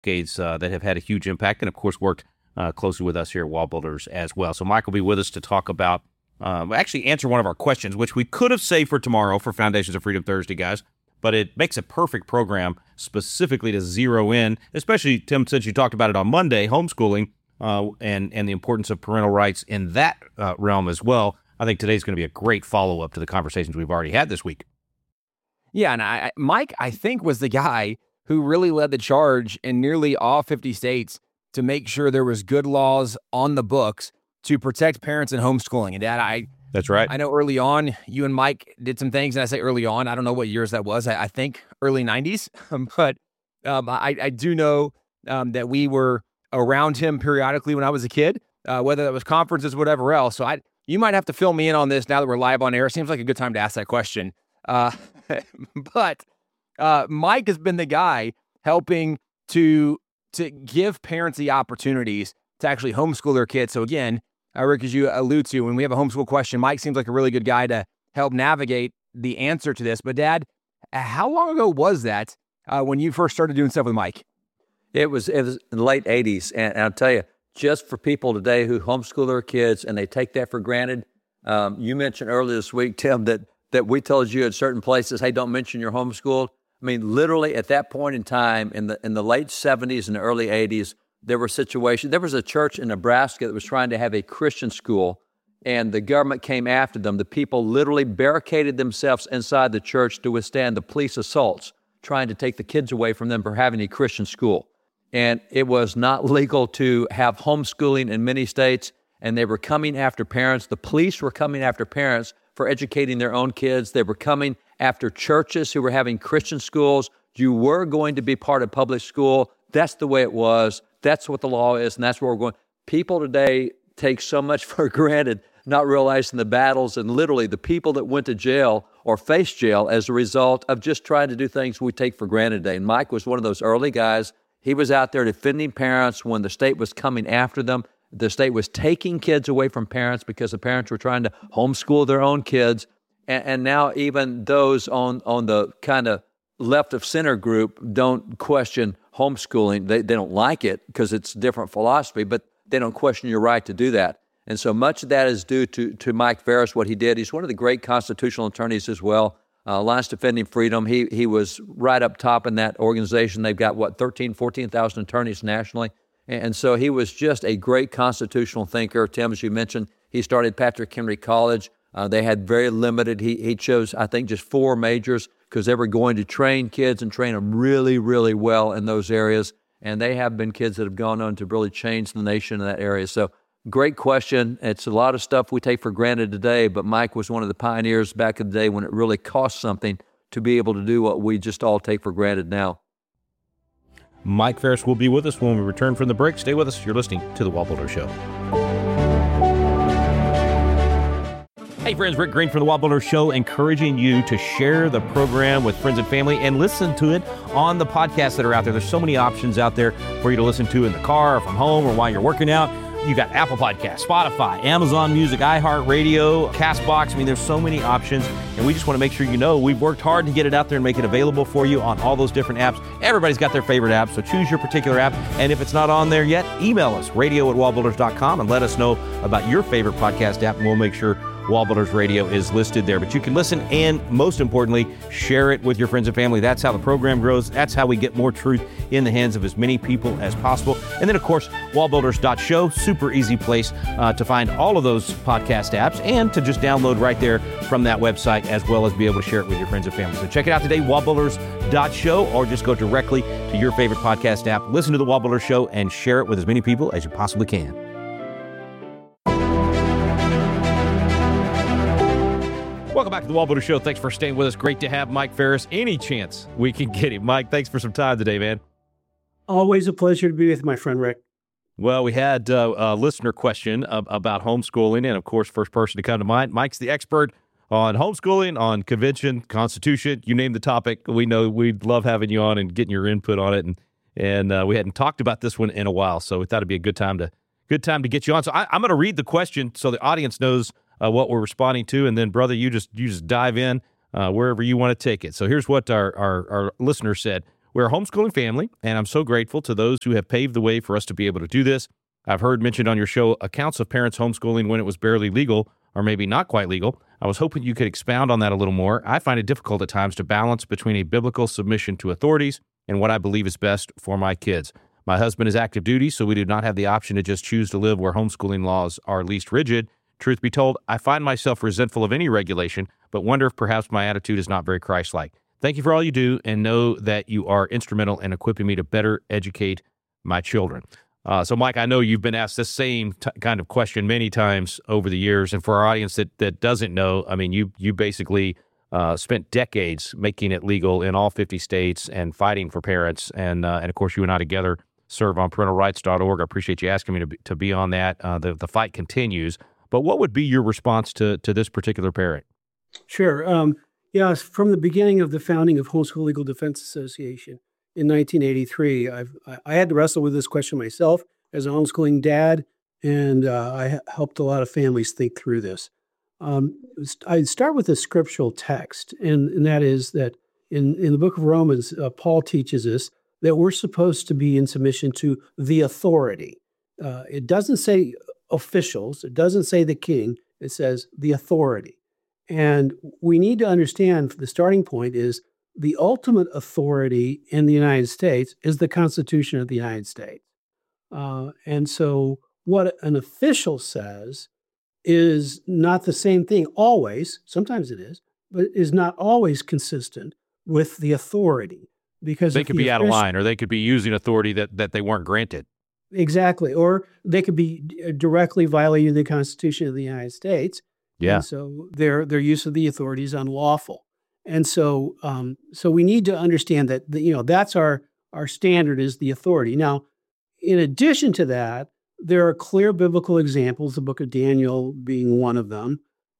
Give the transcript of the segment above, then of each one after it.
decades that have had a huge impact, and of course worked closely with us here at Wall Builders as well. So Mike will be with us to talk about, actually answer one of our questions, which we could have saved for tomorrow for Foundations of Freedom Thursday, guys. But it makes a perfect program specifically to zero in, especially, Tim, since you talked about it on Monday, homeschooling, and the importance of parental rights in that realm as well. I think today's going to be a great follow-up to the conversations we've already had this week. Yeah, and Mike, I think, was the guy who really led the charge in nearly all 50 states to make sure there was good laws on the books to protect parents in homeschooling. And Dad, That's right. I know early on, you and Mike did some things, and I say early on, I don't know what years that was. I think early 90s, but I do know that we were around him periodically when I was a kid, whether that was conferences, whatever else. So you might have to fill me in on this now that we're live on air. Seems like a good time to ask that question. But Mike has been the guy helping to give parents the opportunities to actually homeschool their kids. So again, Rick, as you allude to, when we have a homeschool question, Mike seems like a really good guy to help navigate the answer to this. But Dad, how long ago was that when you first started doing stuff with Mike? It was in the late 80s. And I'll tell you, just for people today who homeschool their kids and they take that for granted, you mentioned earlier this week, Tim, that we told you at certain places, hey, don't mention you're homeschooled. I mean, literally at that point in time, in the late 70s and the early 80s, there were situations. There was a church in Nebraska that was trying to have a Christian school, and the government came after them. The people literally barricaded themselves inside the church to withstand the police assaults, trying to take the kids away from them for having a Christian school. And it was not legal to have homeschooling in many states, and they were coming after parents. The police were coming after parents for educating their own kids. They were coming after churches who were having Christian schools. You were going to be part of public school. That's the way it was. That's what the law is, and that's where we're going. People today take so much for granted, not realizing the battles and literally the people that went to jail or faced jail as a result of just trying to do things we take for granted today. And Mike was one of those early guys. He was out there defending parents when the state was coming after them. The state was taking kids away from parents because the parents were trying to homeschool their own kids. And now even those on the kind of left of center group don't question homeschooling. They don't like it because it's different philosophy, but they don't question your right to do that. And so much of that is due to Mike Farris, what he did. He's one of the great constitutional attorneys as well. Alliance Defending Freedom, he was right up top in that organization. They've got, 14,000 attorneys nationally. And so he was just a great constitutional thinker. Tim, as you mentioned, he started Patrick Henry College. They had very limited, he chose, I think, just 4 majors because they were going to train kids and train them really, really well in those areas. And they have been kids that have gone on to really change the nation in that area. So great question. It's a lot of stuff we take for granted today, but Mike was one of the pioneers back in the day when it really cost something to be able to do what we just all take for granted now. Mike Farris will be with us when we return from the break. Stay with us. You're listening to The Wall Builder Show. Hey friends, Rick Green from The Wall Builder Show, encouraging you to share the program with friends and family and listen to it on the podcasts that are out there. There's so many options out there for you to listen to in the car or from home or while you're working out. You've got Apple Podcasts, Spotify, Amazon Music, iHeartRadio, CastBox. I mean, there's so many options, and we just want to make sure you know we've worked hard to get it out there and make it available for you on all those different apps. Everybody's got their favorite app, so choose your particular app, and if it's not on there yet, email us, radio@wallbuilders.com, and let us know about your favorite podcast app, and we'll make sure Wall Builders Radio is listed there. But you can listen and, most importantly, share it with your friends and family. That's how the program grows. That's how we get more truth in the hands of as many people as possible. And then, of course, wallbuilders.show, super easy place to find all of those podcast apps and to just download right there from that website, as well as be able to share it with your friends and family. So check it out today, wallbuilders.show, or just go directly to your favorite podcast app, listen to the Wall Builders Show, and share it with as many people as you possibly can. Welcome back to the Wall Builder Show. Thanks for staying with us. Great to have Mike Farris. Any chance we can get him. Mike, thanks for some time today, man. Always a pleasure to be with my friend Rick. Well, we had a listener question about homeschooling, and of course, first person to come to mind. Mike's the expert on homeschooling, on convention, constitution, you name the topic. We know we'd love having you on and getting your input on it, and we hadn't talked about this one in a while, so we thought it'd be a good time to get you on. So I'm going to read the question so the audience knows what we're responding to, and then, brother, you just dive in wherever you want to take it. So here's what our listener said. We're a homeschooling family, and I'm so grateful to those who have paved the way for us to be able to do this. I've heard mentioned on your show accounts of parents homeschooling when it was barely legal, or maybe not quite legal. I was hoping you could expound on that a little more. I find it difficult at times to balance between a biblical submission to authorities and what I believe is best for my kids. My husband is active duty, so we do not have the option to just choose to live where homeschooling laws are least rigid. Truth be told, I find myself resentful of any regulation, but wonder if perhaps my attitude is not very Christ-like. Thank you for all you do, and know that you are instrumental in equipping me to better educate my children. So, Mike, I know you've been asked the same kind of question many times over the years, and for our audience that doesn't know, I mean, you basically spent decades making it legal in all 50 states and fighting for parents, and of course, you and I together serve on parentalrights.org. I appreciate you asking me to be on that. The fight continues, but what would be your response to this particular parent? Sure. Yes, from the beginning of the founding of Homeschool Legal Defense Association in 1983, I had to wrestle with this question myself as a homeschooling dad, and I helped a lot of families think through this. I start with a scriptural text, and that is that in the book of Romans, Paul teaches us that we're supposed to be in submission to the authority. It doesn't say officials, it doesn't say the king, it says the authority. And we need to understand the starting point is the ultimate authority in the United States is the Constitution of the United States. And so what an official says is not the same thing always, sometimes it is, but is not always consistent with the authority. Because they could be out of line, or they could be using authority that they weren't granted. Exactly. Or they could be directly violating the Constitution of the United States. Yeah. And so their use of the authority is unlawful. And so so we need to understand that that's our standard is the authority. Now, in addition to that, there are clear biblical examples, the book of Daniel being one of them.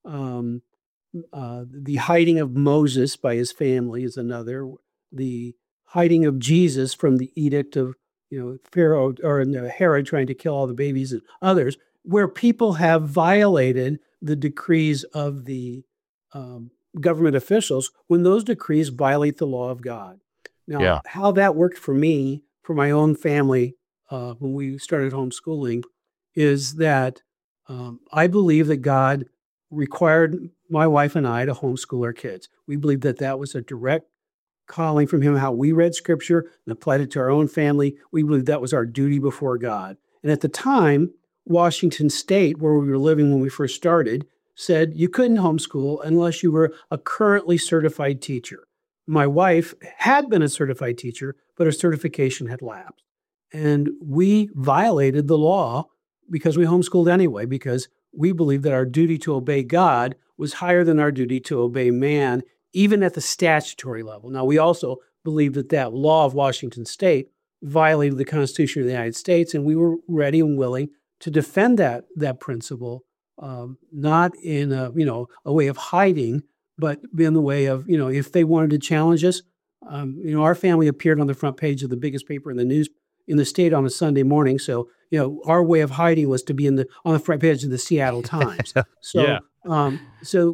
The hiding of Moses by his family is another. The hiding of Jesus from the edict of Pharaoh or Herod trying to kill all the babies and others, where people have violated the decrees of the government officials when those decrees violate the law of God. Now, how that worked for me, for my own family, when we started homeschooling, is that I believe that God required my wife and I to homeschool our kids. We believe that that was a direct calling from him, how we read scripture and applied it to our own family. We believe that was our duty before God. And at the time, Washington State, where we were living when we first started, said you couldn't homeschool unless you were a currently certified teacher. My wife had been a certified teacher, but her certification had lapsed. And we violated the law because we homeschooled anyway, because we believed that our duty to obey God was higher than our duty to obey man, even at the statutory level. Now, we also believed that that law of Washington State violated the Constitution of the United States, and we were ready and willing to defend that principle, not in a way of hiding, but in the way of, if they wanted to challenge us, our family appeared on the front page of the biggest paper in the news in the state on a Sunday morning. So, our way of hiding was to be on the front page of the Seattle Times. So, so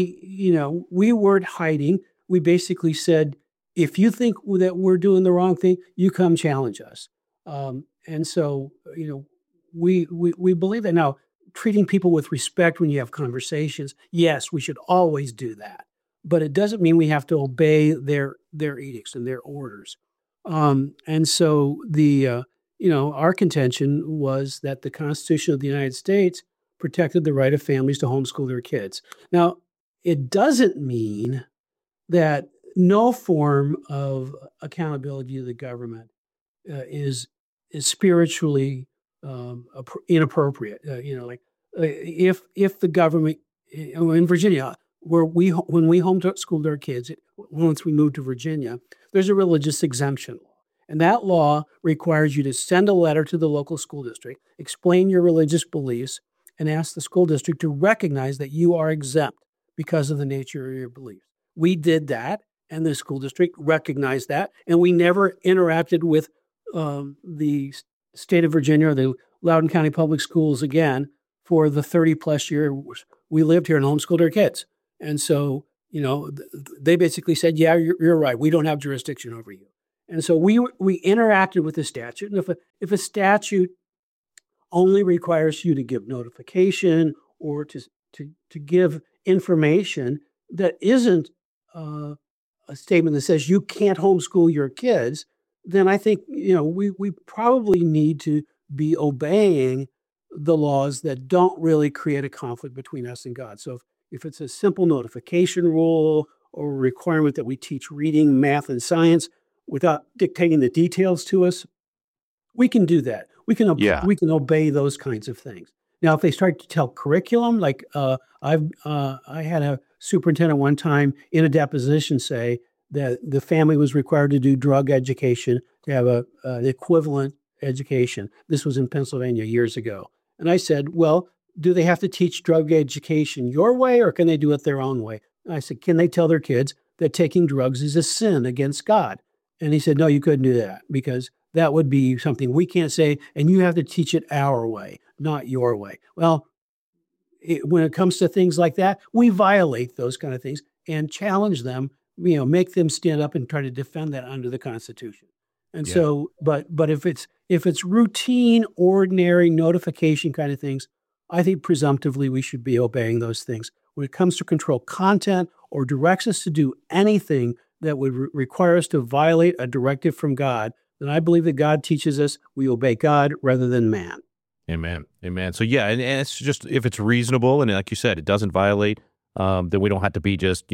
we weren't hiding. We basically said, if you think that we're doing the wrong thing, you come challenge us. And so, we believe that. Now, treating people with respect when you have conversations, yes, we should always do that. But it doesn't mean we have to obey their edicts and their orders. And so our contention was that the Constitution of the United States protected the right of families to homeschool their kids. Now, it doesn't mean that no form of accountability to the government is spiritually inappropriate. If the government in Virginia, when we homeschooled our kids, once we moved to Virginia, there's a religious exemption law. And that law requires you to send a letter to the local school district, explain your religious beliefs, and ask the school district to recognize that you are exempt because of the nature of your beliefs. We did that, and the school district recognized that, and we never interacted with the state of Virginia or the Loudoun County Public Schools again for the 30-plus years we lived here and homeschooled our kids. And so, they basically said, yeah, you're right. We don't have jurisdiction over you. And so we interacted with the statute. And if a statute only requires you to give notification or to give information that isn't a statement that says you can't homeschool your kids, then I think we probably need to be obeying the laws that don't really create a conflict between us and God. So if it's a simple notification rule or a requirement that we teach reading, math, and science without dictating the details to us, we can do that. We can obey those kinds of things. Now, if they start to tell curriculum, like I had a superintendent one time in a deposition say that the family was required to do drug education to have an equivalent education. This was in Pennsylvania years ago. And I said, well, do they have to teach drug education your way or can they do it their own way? And I said, can they tell their kids that taking drugs is a sin against God? And he said, no, you couldn't do that because that would be something we can't say, and you have to teach it our way, not your way. Well, when it comes to things like that, we violate those kind of things and challenge them, make them stand up and try to defend that under the Constitution. And so, but if it's routine, ordinary notification kind of things, I think presumptively we should be obeying those things. When it comes to control content or directs us to do anything that would require us to violate a directive from God, then I believe that God teaches us we obey God rather than man. Amen. Amen. So and it's just if it's reasonable and like you said, it doesn't violate, then we don't have to be just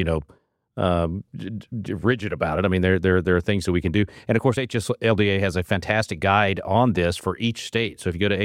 rigid about it. I mean, there are things that we can do, and of course, HSLDA has a fantastic guide on this for each state. So if you go to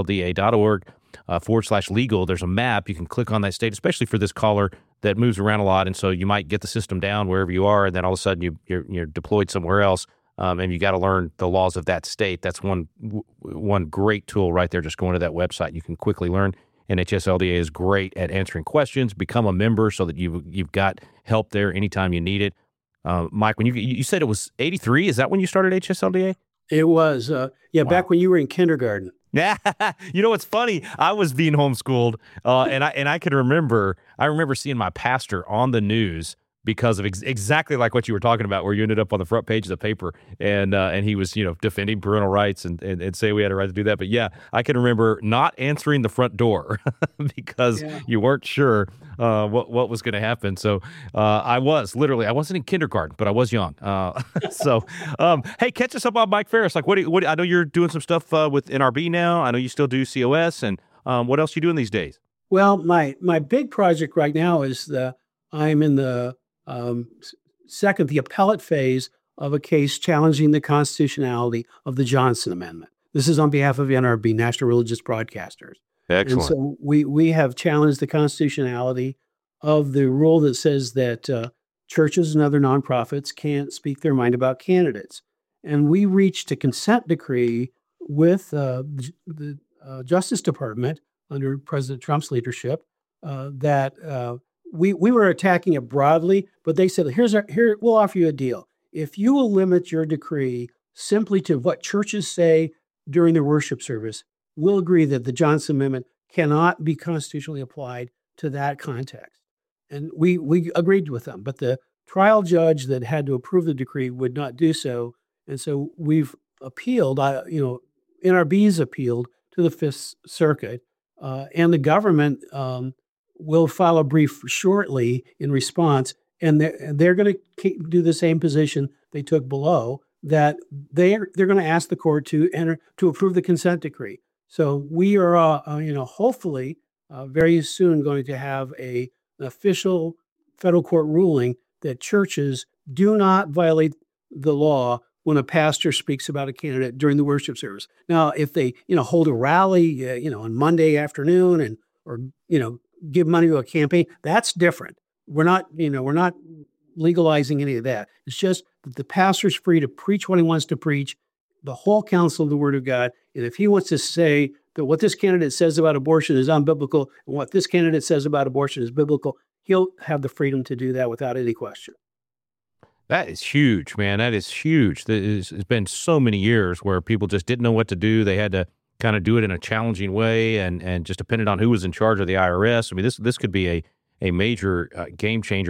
hslda.org/legal, there's a map. You can click on that state, especially for this caller that moves around a lot, and so you might get the system down wherever you are, and then all of a sudden you're deployed somewhere else. And you got to learn the laws of that state. That's one great tool right there. Just going to that website, you can quickly learn. And HSLDA is great at answering questions. Become a member so that you've got help there anytime you need it. Mike, when you said it was 83, is that when you started HSLDA? It was, wow. Back when you were in kindergarten. Yeah, what's funny? I was being homeschooled, and I can remember. I remember seeing my pastor on the news because of exactly like what you were talking about, where you ended up on the front page of the paper, and he was defending parental rights and say we had a right to do that. But yeah, I can remember not answering the front door because you weren't sure what was going to happen. So I wasn't in kindergarten, but I was young. Hey, catch us up on Mike Farris. Like what? I know you're doing some stuff with NRB now. I know you still do COS, and what else are you doing these days? Well, my big project right now is I'm in the the appellate phase of a case challenging the constitutionality of the Johnson Amendment. This is on behalf of NRB, National Religious Broadcasters. Excellent. And so we have challenged the constitutionality of the rule that says that churches and other nonprofits can't speak their mind about candidates. And we reached a consent decree with the Justice Department under President Trump's leadership that we were attacking it broadly, but they said, here, we'll offer you a deal. If you will limit your decree simply to what churches say during their worship service, we'll agree that the Johnson Amendment cannot be constitutionally applied to that context. And we agreed with them, but the trial judge that had to approve the decree would not do so. And so we've appealed, NRB's appealed to the Fifth Circuit, and the government will file a brief shortly in response, and they're going to do the same position they took below, that they're going to ask the court to approve the consent decree. So we are, hopefully very soon going to have an official federal court ruling that churches do not violate the law when a pastor speaks about a candidate during the worship service. Now, if they, hold a rally, on Monday afternoon or give money to a campaign, that's different. We're not legalizing any of that. It's just that the pastor's free to preach what he wants to preach, the whole counsel of the Word of God. And if he wants to say that what this candidate says about abortion is unbiblical and what this candidate says about abortion is biblical, he'll have the freedom to do that without any question. That is huge, man. That is huge. It's been so many years where people just didn't know what to do. They had to kind of do it in a challenging way and just depended on who was in charge of the IRS. I mean, this could be a major game changer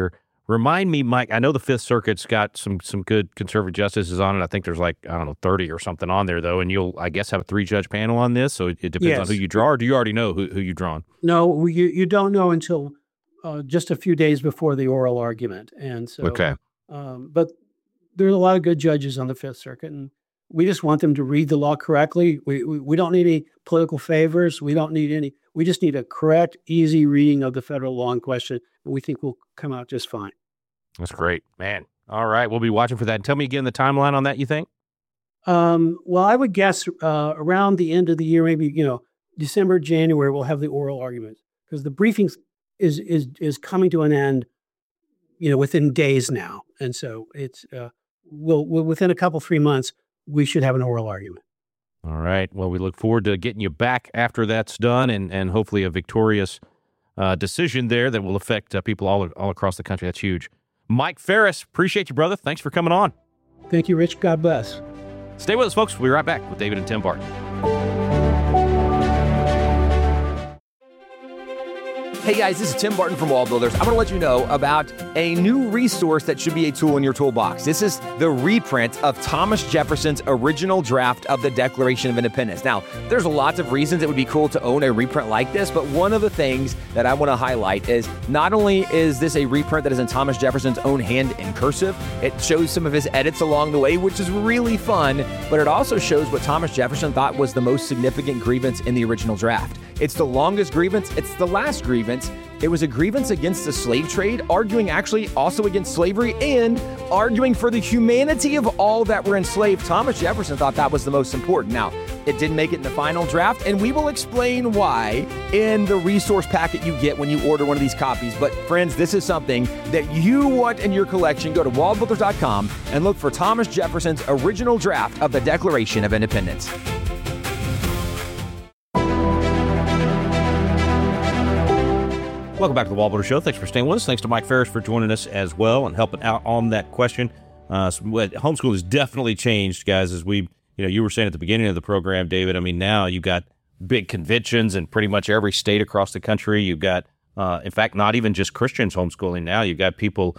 Remind me, Mike, I know the Fifth Circuit's got some good conservative justices on it. I think there's 30 or something on there, though, and you'll, I guess, have a 3-judge panel on this, so it depends on who you draw, or do you already know who you've drawn? No, you don't know until just a few days before the oral argument. And so, Okay. But there's a lot of good judges on the Fifth Circuit, and we just want them to read the law correctly. We don't need any political favors. We don't need any. We just need a correct, easy reading of the federal law in question, and we think we'll come out just fine. That's great, man. All right, we'll be watching for that. Tell me again the timeline on that, you think? Well, I would guess around the end of the year, maybe, December, January, we'll have the oral argument, because the briefing is coming to an end, within days now. And so it's, we'll within a couple, 3 months, we should have an oral argument. All right. Well, we look forward to getting you back after that's done, and hopefully a victorious decision there that will affect people all across the country. That's huge. Mike Farris, appreciate you, brother. Thanks for coming on. Thank you, Rich. God bless. Stay with us, folks. We'll be right back with David and Tim Barton. Hey guys, this is Tim Barton from Wall Builders. I want to let you know about a new resource that should be a tool in your toolbox. This is the reprint of Thomas Jefferson's original draft of the Declaration of Independence. Now, there's lots of reasons it would be cool to own a reprint like this, but one of the things that I want to highlight is not only is this a reprint that is in Thomas Jefferson's own hand in cursive, it shows some of his edits along the way, which is really fun, but it also shows what Thomas Jefferson thought was the most significant grievance in the original draft. It's the longest grievance. It's the last grievance. It was a grievance against the slave trade, arguing actually also against slavery and arguing for the humanity of all that were enslaved. Thomas Jefferson thought that was the most important. Now, it didn't make it in the final draft, and we will explain why in the resource packet you get when you order one of these copies. But friends, this is something that you want in your collection. Go to wallbuilders.com and look for Thomas Jefferson's original draft of the Declaration of Independence. Welcome back to the Wall Builder Show. Thanks for staying with us. Thanks to Mike Farris for joining us as well and helping out on that question. Homeschool has definitely changed, guys, as you were saying at the beginning of the program, David. I mean, now you've got big conventions in pretty much every state across the country. You've got, in fact, not even just Christians homeschooling now. You've got people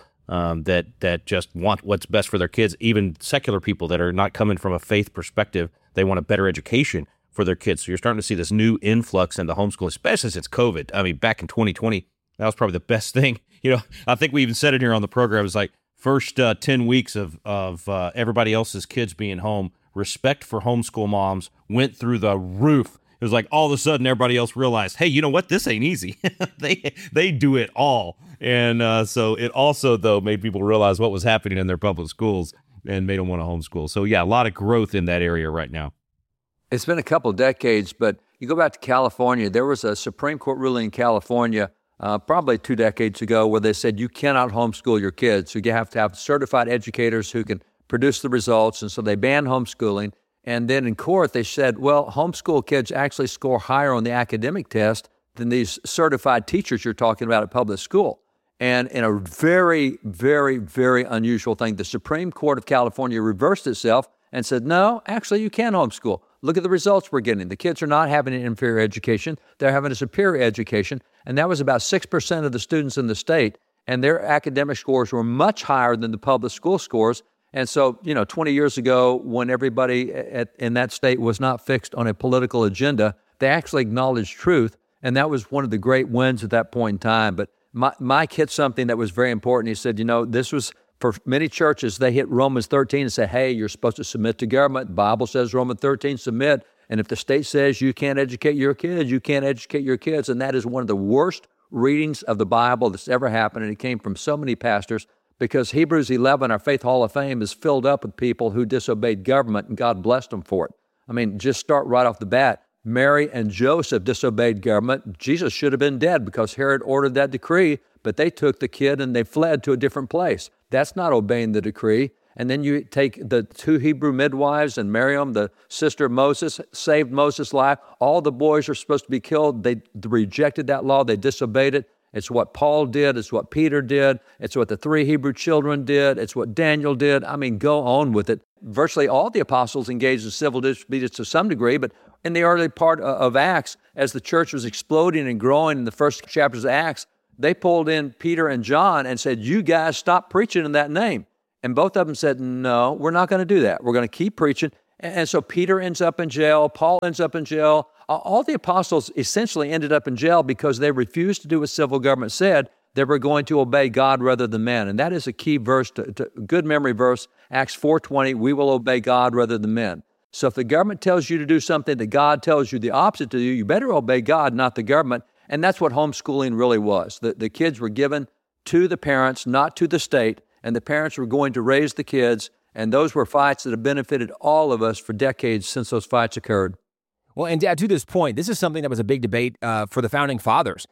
that just want what's best for their kids, even secular people that are not coming from a faith perspective. They want a better education for their kids. So you're starting to see this new influx in the homeschool, especially since COVID. I mean, back in 2020, that was probably the best thing. I think we even said it here on the program. It was like first 10 weeks of everybody else's kids being home, respect for homeschool moms went through the roof. It was like all of a sudden everybody else realized, hey, you know what? This ain't easy. They do it all. And so it also, though, made people realize what was happening in their public schools and made them want to homeschool. So, yeah, a lot of growth in that area right now. It's been a couple of decades, but you go back to California, there was a Supreme Court ruling in California probably 2 decades ago where they said you cannot homeschool your kids. So you have to have certified educators who can produce the results. And so they banned homeschooling. And then in court, they said, well, homeschool kids actually score higher on the academic test than these certified teachers you're talking about at public school. And in a very, very, very unusual thing, the Supreme Court of California reversed itself and said, no, actually, you can homeschool. Look at the results we're getting. The kids are not having an inferior education. They're having a superior education. And that was about 6% of the students in the state. And their academic scores were much higher than the public school scores. And so, 20 years ago, when everybody in that state was not fixed on a political agenda, they actually acknowledged truth. And that was one of the great wins at that point in time. But Mike hit something that was very important. He said, this was, for many churches, they hit Romans 13 and say, hey, you're supposed to submit to government. The Bible says, Romans 13, submit. And if the state says you can't educate your kids, you can't educate your kids. And that is one of the worst readings of the Bible that's ever happened. And it came from so many pastors because Hebrews 11, our Faith Hall of Fame, is filled up with people who disobeyed government, and God blessed them for it. I mean, just start right off the bat. Mary and Joseph disobeyed government. Jesus should have been dead because Herod ordered that decree, but they took the kid and they fled to a different place. That's not obeying the decree. And then you take the 2 Hebrew midwives and Miriam, the sister of Moses, saved Moses' life. All the boys are supposed to be killed. They rejected that law. They disobeyed it. It's what Paul did. It's what Peter did. It's what the 3 Hebrew children did. It's what Daniel did. I mean, go on with it. Virtually all the apostles engaged in civil disobedience to some degree, but in the early part of Acts, as the church was exploding and growing in the first chapters of Acts, they pulled in Peter and John and said, you guys stop preaching in that name. And both of them said, no, we're not going to do that. We're going to keep preaching. And so Peter ends up in jail. Paul ends up in jail. All the apostles essentially ended up in jail because they refused to do what civil government said. They were going to obey God rather than men. And that is a key verse, to good memory verse, Acts 4:20, we will obey God rather than men. So if the government tells you to do something that God tells you the opposite to do, you better obey God, not the government. And that's what homeschooling really was. The kids were given to the parents, not to the state, and the parents were going to raise the kids. And those were fights that have benefited all of us for decades since those fights occurred. Well, and Dad, to this point, this is something that was a big debate for the Founding Fathers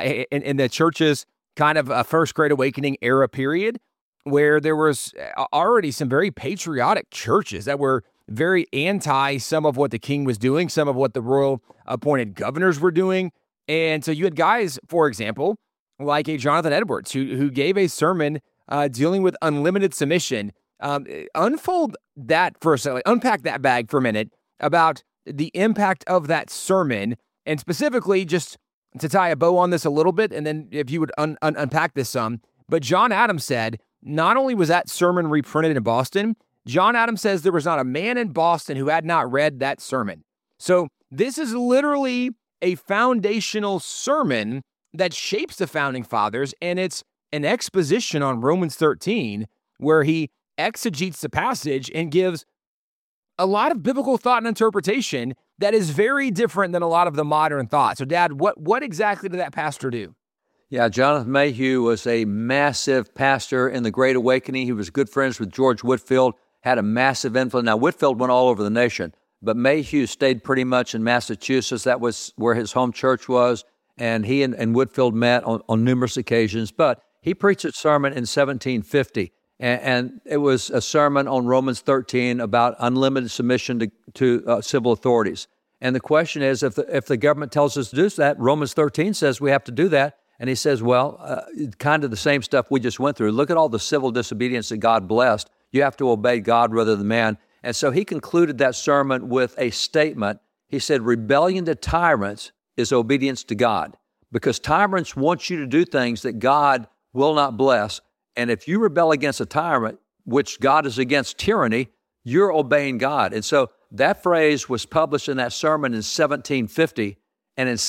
in the church's kind of a First Great Awakening era period, where there was already some very patriotic churches that were very anti some of what the king was doing, some of what the royal appointed governors were doing. And so you had guys, for example, like a Jonathan Edwards, who gave a sermon dealing with unlimited submission. Unfold that for a second, unpack that bag for a minute about the impact of that sermon, and specifically just to tie a bow on this a little bit, and then if you would unpack this some. But John Adams said, not only was that sermon reprinted in Boston, John Adams says there was not a man in Boston who had not read that sermon. So this is literally a foundational sermon that shapes the Founding Fathers, and it's an exposition on Romans 13, where he exegetes the passage and gives a lot of biblical thought and interpretation that is very different than a lot of the modern thought. So, Dad, what exactly did that pastor do? Yeah, Jonathan Mayhew was a massive pastor in the Great Awakening. He was good friends with George Whitefield, had a massive influence. Now, Whitefield went all over the nation, but Mayhew stayed pretty much in Massachusetts. That was where his home church was, and he and Whitefield met on numerous occasions. But he preached a sermon in 1750, and it was a sermon on Romans 13 about unlimited submission to civil authorities. And the question is, if the government tells us to do that, Romans 13 says we have to do that. And he says, well, kind of the same stuff we just went through. Look at all the civil disobedience that God blessed. You have to obey God rather than man. And so he concluded that sermon with a statement. He said, rebellion to tyrants is obedience to God, because tyrants want you to do things that God will not bless. And if you rebel against a tyrant, which God is against tyranny, you're obeying God. And so that phrase was published in that sermon in 1750. And in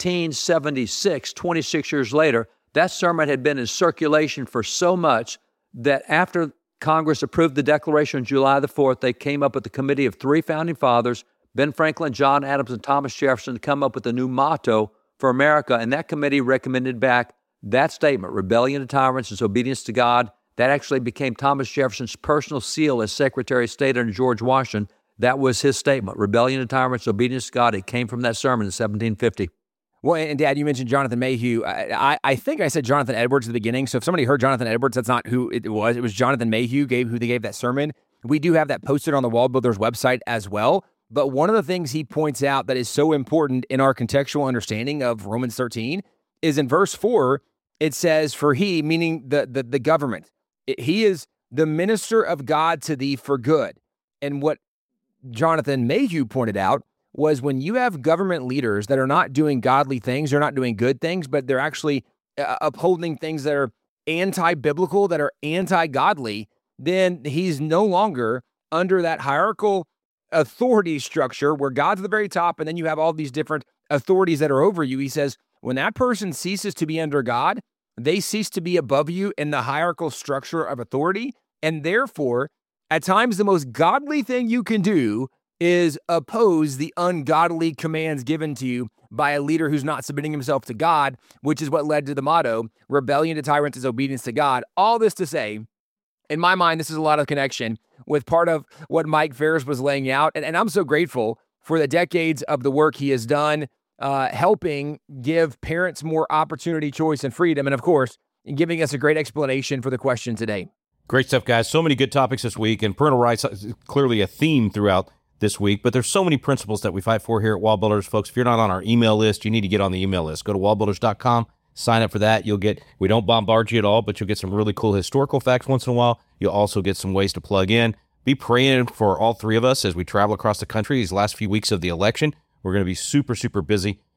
1776, 26 years later, that sermon had been in circulation for so much that after Congress approved the Declaration on July the 4th, they came up with a committee of 3 founding fathers, Ben Franklin, John Adams, and Thomas Jefferson, to come up with a new motto for America. And that committee recommended back that statement, rebellion to tyrants is obedience to God. That actually became Thomas Jefferson's personal seal as Secretary of State under George Washington. That was his statement, rebellion to tyrants, obedience to God. It came from that sermon in 1750. Well, and Dad, you mentioned Jonathan Mayhew. I think I said Jonathan Edwards at the beginning. So if somebody heard Jonathan Edwards, that's not who it was. It was Jonathan Mayhew who they gave that sermon. We do have that posted on the Wall Builders website as well. But one of the things he points out that is so important in our contextual understanding of Romans 13 is in verse 4, it says, for he, meaning the government, he is the minister of God to thee for good. And what Jonathan Mayhew pointed out was when you have government leaders that are not doing godly things, they're not doing good things, but they're actually upholding things that are anti-biblical, that are anti-godly, then he's no longer under that hierarchical authority structure where God's at the very top and then you have all these different authorities that are over you. He says, when that person ceases to be under God, they cease to be above you in the hierarchical structure of authority, and therefore, at times, the most godly thing you can do is oppose the ungodly commands given to you by a leader who's not submitting himself to God, which is what led to the motto, rebellion to tyrants is obedience to God. All this to say, in my mind, this is a lot of connection with part of what Mike Ferris was laying out. And I'm so grateful for the decades of the work he has done, helping give parents more opportunity, choice, and freedom. And of course, giving us a great explanation for the question today. Great stuff, guys. So many good topics this week, and parental rights is clearly a theme throughout this week, but there's so many principles that we fight for here at Wall Builders. Folks, if you're not on our email list, you need to get on the email list. Go to wallbuilders.com, sign up for that. We don't bombard you at all, but you'll get some really cool historical facts once in a while. You'll also get some ways to plug in. Be praying for all 3 of us as we travel across the country these last few weeks of the election. We're going to be super, super busy,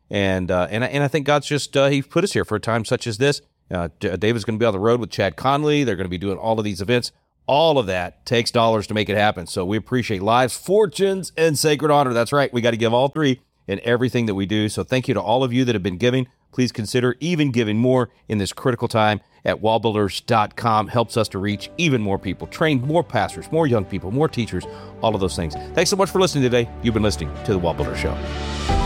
And I think God's just, he put us here for a time such as this. David's going to be on the road with Chad Conley. They're going to be doing all of these events. All of that takes dollars to make it happen. So we appreciate lives, fortunes, and sacred honor. That's right. We got to give all three in everything that we do. So thank you to all of you that have been giving. Please consider even giving more in this critical time at wallbuilders.com. Helps us to reach even more people, train more pastors, more young people, more teachers, all of those things. Thanks so much for listening today. You've been listening to The Wall Builder Show.